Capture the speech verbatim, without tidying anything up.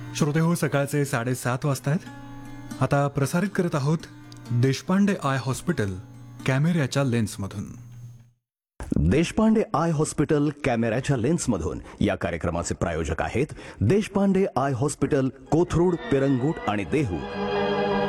श्रोते हो, सकाळचे साडेसात वाजतायत. आता प्रसारित करत आहोत देशपांडे आय हॉस्पिटल कॅमेऱ्याच्या लेन्समधून. देशपांडे आय हॉस्पिटल कॅमेऱ्याच्या लेन्समधून या कार्यक्रमाचे प्रायोजक आहेत देशपांडे आय हॉस्पिटल, कोथरूड, पिरंगुट आणि देहू.